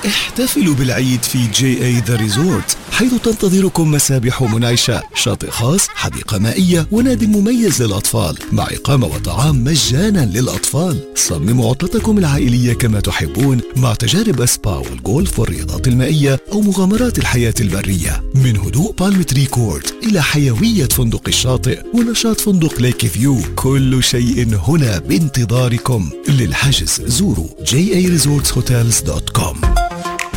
احتفلوا بالعيد في JA The Resort، حيث تنتظركم مسابح منعشة، شاطئ خاص، حديقة مائية، ونادي مميز للأطفال، مع إقامة وطعام مجانا للأطفال. صمموا عطلتكم العائلية كما تحبون، مع تجارب أسبا والجولف والرياضات المائية أو مغامرات الحياة البرية. من هدوء بالم تري كورت إلى حيوية فندق الشاطئ ونشاط فندق ليك فيو، كل شيء هنا بانتظاركم. للحجز زوروا jaresortshotels.com.